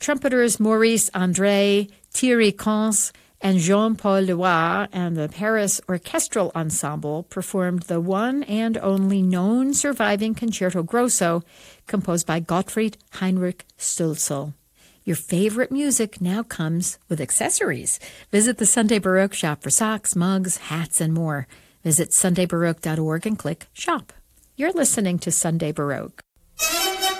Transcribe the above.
Trumpeters Maurice André, Thierry Cons, and Jean-Paul Loire and the Paris Orchestral Ensemble performed the one and only known surviving Concerto Grosso composed by Gottfried Heinrich Stölzl. Your favorite music now comes with accessories. Visit the Sunday Baroque shop for socks, mugs, hats, and more. Visit sundaybaroque.org and click Shop. You're listening to Sunday Baroque.